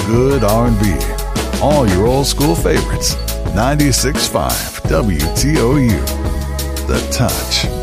good R&B. All your old school favorites. 96.5 WTOU. The Touch.